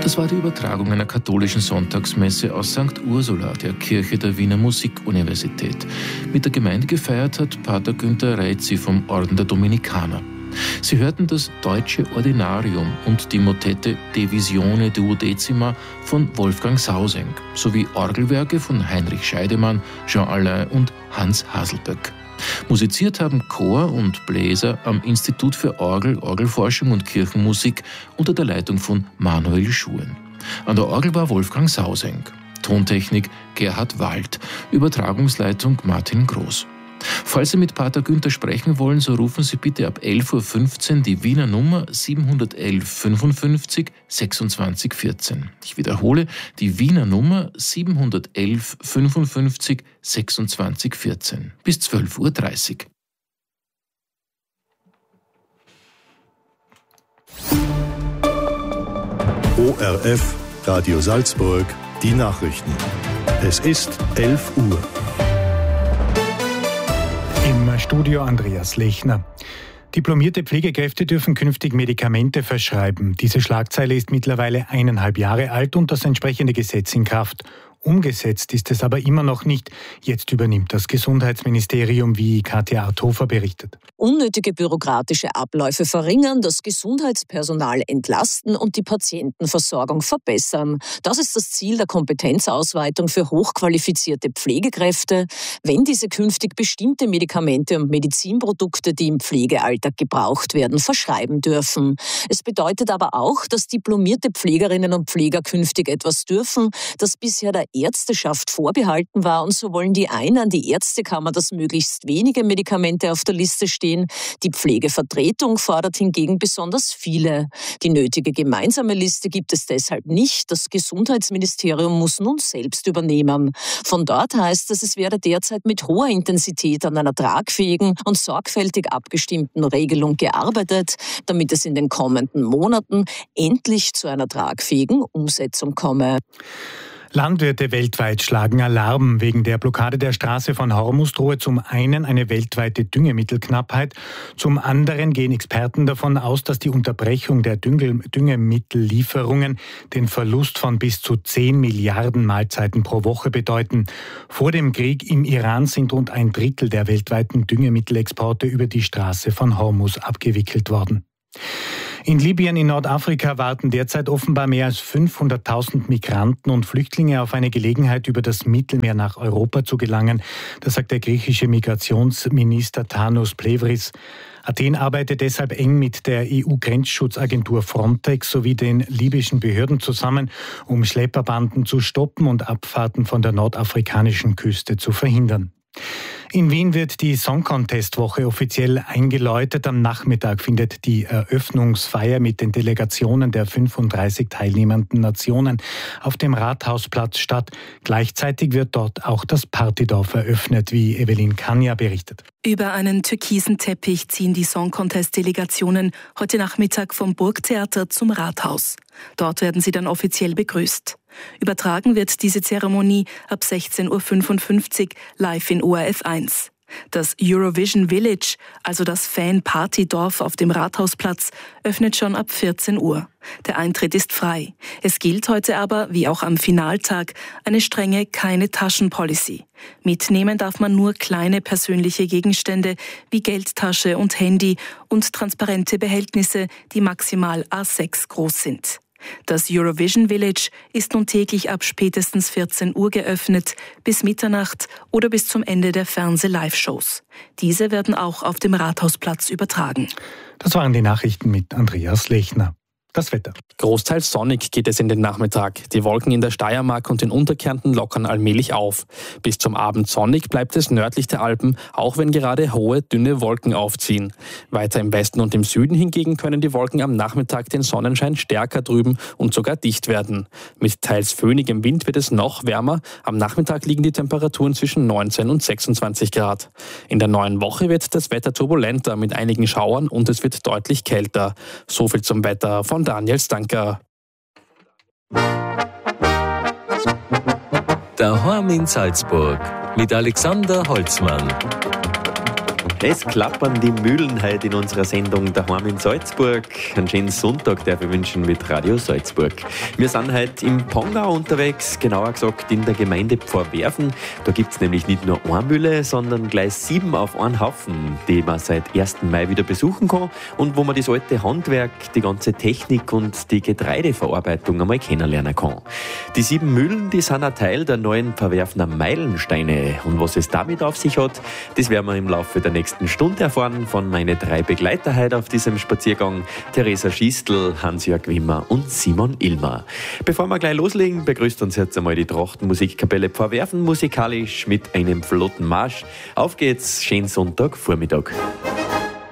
Das war die Übertragung einer katholischen Sonntagsmesse aus St. Ursula, der Kirche der Wiener Musikuniversität. Mit der Gemeinde gefeiert hat Pater Günther Reitzi vom Orden der Dominikaner. Sie hörten das Deutsche Ordinarium und die Motette De Visione Duodecima von Wolfgang Sausenk sowie Orgelwerke von Heinrich Scheidemann, Jean Alain und Hans Haselböck. Musiziert haben Chor und Bläser am Institut für Orgel, Orgelforschung und Kirchenmusik unter der Leitung von Manuel Schuen. An der Orgel war Wolfgang Sausenk. Tontechnik Gerhard Wald. Übertragungsleitung Martin Groß. Falls Sie mit Pater Günther sprechen wollen, so rufen Sie bitte ab 11.15 Uhr die Wiener Nummer 711 55 26 14. Ich wiederhole, die Wiener Nummer 711 55 26 14 bis 12.30 Uhr. ORF, Radio Salzburg, die Nachrichten. Es ist 11 Uhr. Im Studio Andreas Lechner. Diplomierte Pflegekräfte dürfen künftig Medikamente verschreiben. Diese Schlagzeile ist mittlerweile 1,5 Jahre alt und das entsprechende Gesetz in Kraft. Umgesetzt ist es aber immer noch nicht. Jetzt übernimmt das Gesundheitsministerium, wie Katja Arthofer berichtet. Unnötige bürokratische Abläufe verringern, das Gesundheitspersonal entlasten und die Patientenversorgung verbessern. Das ist das Ziel der Kompetenzausweitung für hochqualifizierte Pflegekräfte, wenn diese künftig bestimmte Medikamente und Medizinprodukte, die im Pflegealltag gebraucht werden, verschreiben dürfen. Es bedeutet aber auch, dass diplomierte Pflegerinnen und Pfleger künftig etwas dürfen, das bisher der Ärzteschaft vorbehalten war, und so wollen die einen an die Ärztekammer, dass möglichst wenige Medikamente auf der Liste stehen. Die Pflegevertretung fordert hingegen besonders viele. Die nötige gemeinsame Liste gibt es deshalb nicht. Das Gesundheitsministerium muss nun selbst übernehmen. Von dort heißt es, es werde derzeit mit hoher Intensität an einer tragfähigen und sorgfältig abgestimmten Regelung gearbeitet, damit es in den kommenden Monaten endlich zu einer tragfähigen Umsetzung komme. Landwirte weltweit schlagen Alarm. Wegen der Blockade der Straße von Hormuz drohe zum einen eine weltweite Düngemittelknappheit, zum anderen gehen Experten davon aus, dass die Unterbrechung der Düngemittellieferungen den Verlust von bis zu 10 Milliarden Mahlzeiten pro Woche bedeuten. Vor dem Krieg im Iran sind rund 1/3 der weltweiten Düngemittelexporte über die Straße von Hormuz abgewickelt worden. In Libyen in Nordafrika warten derzeit offenbar mehr als 500.000 Migranten und Flüchtlinge auf eine Gelegenheit, über das Mittelmeer nach Europa zu gelangen. Das sagt der griechische Migrationsminister Tanos Plevris. Athen arbeitet deshalb eng mit der EU-Grenzschutzagentur Frontex sowie den libyschen Behörden zusammen, um Schlepperbanden zu stoppen und Abfahrten von der nordafrikanischen Küste zu verhindern. In Wien wird die Song Contest Woche offiziell eingeläutet. Am Nachmittag findet die Eröffnungsfeier mit den Delegationen der 35 teilnehmenden Nationen auf dem Rathausplatz statt. Gleichzeitig wird dort auch das Partydorf eröffnet, wie Evelyn Kania berichtet. Über einen türkisen Teppich ziehen die Song Contest Delegationen heute Nachmittag vom Burgtheater zum Rathaus. Dort werden sie dann offiziell begrüßt. Übertragen wird diese Zeremonie ab 16.55 Uhr live in ORF 1. Das Eurovision Village, also das Fan-Party-Dorf auf dem Rathausplatz, öffnet schon ab 14 Uhr. Der Eintritt ist frei. Es gilt heute aber, wie auch am Finaltag, eine strenge Keine-Taschen-Policy. Mitnehmen darf man nur kleine persönliche Gegenstände wie Geldtasche und Handy und transparente Behältnisse, die maximal A6 groß sind. Das Eurovision Village ist nun täglich ab spätestens 14 Uhr geöffnet, bis Mitternacht oder bis zum Ende der Fernseh-Live-Shows. Diese werden auch auf dem Rathausplatz übertragen. Das waren die Nachrichten mit Andreas Lechner. Das Wetter. Großteils sonnig geht es in den Nachmittag. Die Wolken in der Steiermark und den Unterkärnten lockern allmählich auf. Bis zum Abend sonnig bleibt es nördlich der Alpen, auch wenn gerade hohe, dünne Wolken aufziehen. Weiter im Westen und im Süden hingegen können die Wolken am Nachmittag den Sonnenschein stärker trüben und sogar dicht werden. Mit teils föhnigem Wind wird es noch wärmer. Am Nachmittag liegen die Temperaturen zwischen 19 und 26 Grad. In der neuen Woche wird das Wetter turbulenter mit einigen Schauern und es wird deutlich kälter. So viel zum Wetter von Daniel Stanker. Daheim in Salzburg mit Alexander Holzmann. Es klappern die Mühlen heute in unserer Sendung daheim in Salzburg. Einen schönen Sonntag darf ich wünschen mit Radio Salzburg. Wir sind heute im Pongau unterwegs, genauer gesagt in der Gemeinde Pfarrwerfen. Da gibt es nämlich nicht nur eine Mühle, sondern gleich 7 auf einen Haufen, die man seit 1. Mai wieder besuchen kann und wo man das alte Handwerk, die ganze Technik und die Getreideverarbeitung einmal kennenlernen kann. Die 7 Mühlen, die sind ein Teil der neuen Pfarrwerfener Meilensteine. Und was es damit auf sich hat, das werden wir im Laufe der nächsten Stunde erfahren von meinen 3 Begleiter heute auf diesem Spaziergang: Theresa Schiestl, Hans-Jörg Wimmer und Simon Ilmer. Bevor wir gleich loslegen, begrüßt uns jetzt einmal die Trachtenmusikkapelle Pfarrwerfen musikalisch mit einem flotten Marsch. Auf geht's, schönen Sonntagvormittag.